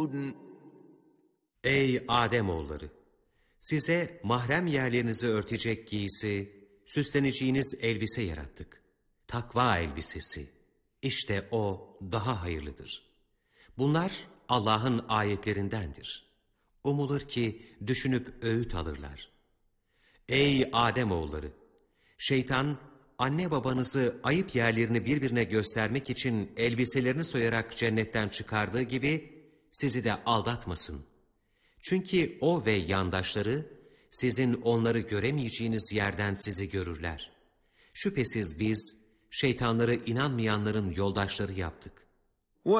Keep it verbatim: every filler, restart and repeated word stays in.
Ey Ademoğulları! Size mahrem yerlerinizi örtecek giysi, süsleneceğiniz elbise yarattık. Takva elbisesi. İşte o daha hayırlıdır. Bunlar Allah'ın ayetlerindendir. Umulur ki düşünüp öğüt alırlar. Ey Ademoğulları! Şeytan, anne babanızı ayıp yerlerini birbirine göstermek için elbiselerini soyarak cennetten çıkardığı gibi sizi de aldatmasın. Çünkü o ve yandaşları sizin onları göremeyeceğiniz yerden sizi görürler. Şüphesiz biz şeytanları inanmayanların yoldaşları yaptık.